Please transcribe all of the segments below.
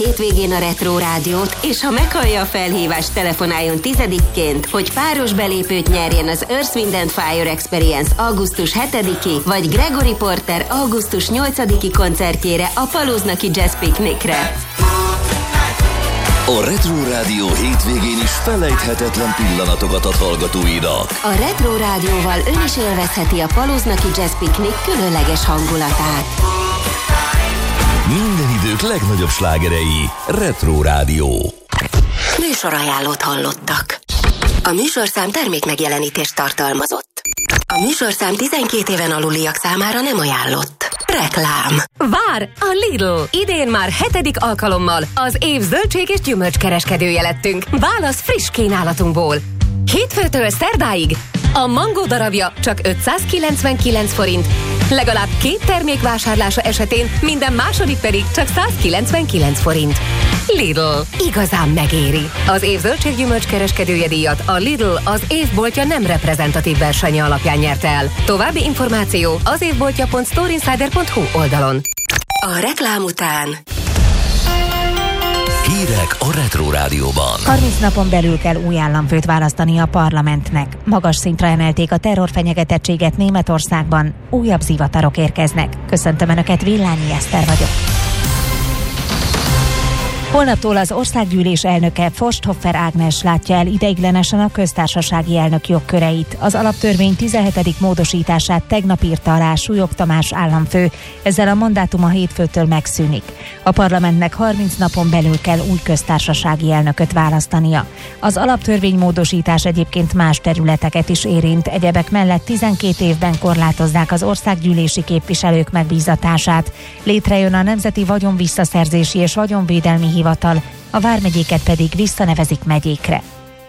Hétvégén a Retro Rádiót, és ha meghallja a felhívást, telefonáljon 10-ként, hogy páros belépőt nyerjen az Earth, Wind & Fire Experience augusztus 7-i, vagy Gregory Porter augusztus 8-i koncertjére a Paluznaki Jazz Picnicre. A Retro Rádió hétvégén is felejthetetlen pillanatokat ad hallgatóinak. A Retro Rádióval ön is élvezheti a Paluznaki Jazz Picnic különleges hangulatát. Minden idők legnagyobb slágerei. Retro Rádió. Műsorajánlót hallottak. A műsorszám termékmegjelenítést tartalmazott. A műsorszám 12 éven aluliak számára nem ajánlott. Reklám. Vár a Lidl! Idén már 7. alkalommal az év zöldség és gyümölcskereskedője lettünk. Válasz friss kínálatunkból. Hétfőtől szerdáig a mangó darabja csak 599 forint. Legalább 2 termék vásárlása esetén minden második pedig csak 199 forint. Lidl. Igazán megéri. Az év zöldség-gyümölcs kereskedője díjat a Lidl az évboltja nem reprezentatív versenye alapján nyerte el. További információ az évboltja.storeinsider.hu oldalon. A reklám után Hírek a Retro Rádióban. 30 napon belül kell új államfőt választani a parlamentnek. Magas szintre emelték a terrorfenyegetettséget Németországban. Újabb zivatarok érkeznek. Köszöntöm Önöket, Villányi Eszter vagyok. Holnaptól az országgyűlés elnöke Forsthoffer Ágnes látja el ideiglenesen a köztársasági elnök jogköreit. Az alaptörvény 17. módosítását tegnap írta alá Súlyog Tamás államfő, ezzel a mandátuma hétfőtől megszűnik. A parlamentnek 30 napon belül kell új köztársasági elnököt választania. Az alaptörvény módosítás egyébként más területeket is érint, egyebek mellett 12 évben korlátozzák az országgyűlési képviselők megbízatását. Létrejön a Nemzeti Vagyonvisszaszerzési és Vagyonvédelmi Hivatal, a vármegyéket pedig visszanevezik megyékre.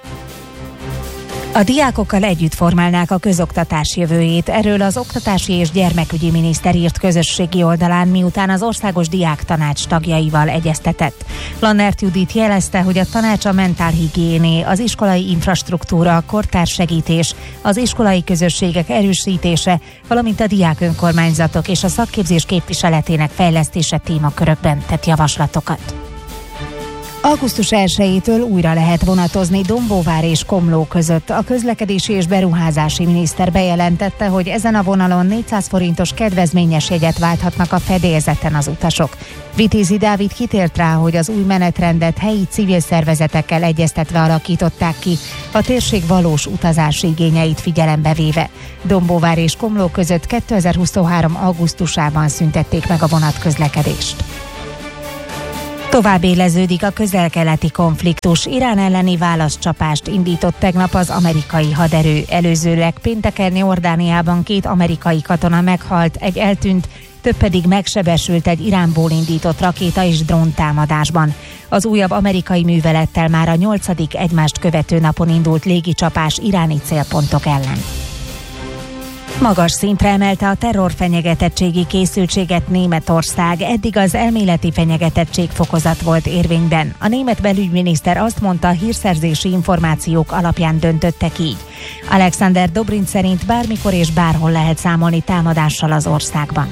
A diákokkal együtt formálnák a közoktatás jövőjét. Erről az oktatási és gyermekügyi miniszter írt közösségi oldalán, miután az Országos Diáktanács tagjaival egyeztetett. Lannert Judit jelezte, hogy a tanács a mentálhigiéné, az iskolai infrastruktúra, a kortárs segítés, az iskolai közösségek erősítése, valamint a diák önkormányzatok és a szakképzés képviseletének fejlesztése témakörökben tett javaslatokat. Augusztus 1-től újra lehet vonatozni Dombóvár és Komló között. A közlekedési és beruházási miniszter bejelentette, hogy ezen a vonalon 400 forintos kedvezményes jegyet válthatnak a fedélzeten az utasok. Vitézi Dávid kitért rá, hogy az új menetrendet helyi civil szervezetekkel egyeztetve alakították ki, a térség valós utazási igényeit figyelembe véve. Dombóvár és Komló között 2023. augusztusában szüntették meg a vonatközlekedést. Tovább éleződik a közel-keleti konfliktus. Irán elleni válaszcsapást indított tegnap az amerikai haderő. Előzőleg pénteken Jordániában 2 amerikai katona meghalt, egy eltűnt, több pedig megsebesült egy Iránból indított rakéta és dróntámadásban. Az újabb amerikai művelettel már a 8. egymást követő napon indult légicsapás iráni célpontok ellen. Magas szintre emelte a terrorfenyegetettségi készültséget Németország. Eddig az elméleti fenyegetettség fokozat volt érvényben. A német belügyminiszter azt mondta, hírszerzési információk alapján döntöttek így. Alexander Dobrindt szerint bármikor és bárhol lehet számolni támadással az országban.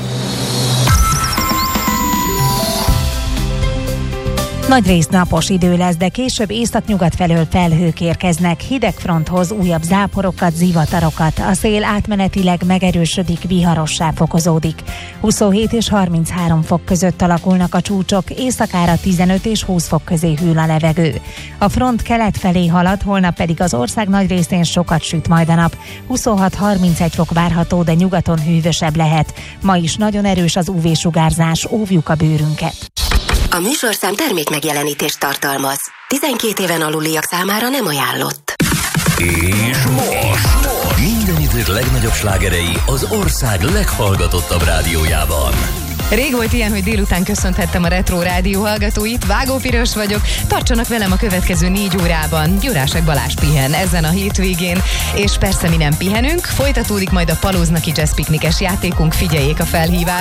Nagyrészt napos idő lesz, de később északnyugat felől felhők érkeznek. Hidegfronthoz újabb záporokat, zivatarokat. A szél átmenetileg megerősödik, viharossá fokozódik. 27 és 33 fok között alakulnak a csúcsok, éjszakára 15 és 20 fok közé hűl a levegő. A front kelet felé halad, holnap pedig az ország nagy részén sokat süt majd a nap. 26-31 fok várható, de nyugaton hűvösebb lehet. Ma is nagyon erős az UV-sugárzás, óvjuk a bőrünket. A műsorszám termékmegjelenítést tartalmaz. 12 éven aluliak számára nem ajánlott. És most minden idők legnagyobb slágerei az ország leghallgatottabb rádiójában. Rég volt ilyen, hogy délután köszönhettem a Retro Rádió hallgatóit. Vágó Piros vagyok. Tartsanak velem a következő 4 órában. Gyurásek Balázs pihen ezen a hétvégén. És persze mi nem pihenünk. Folytatódik majd a Paluznaki Jazz Picnic-es játékunk. Figyeljék a felhívást.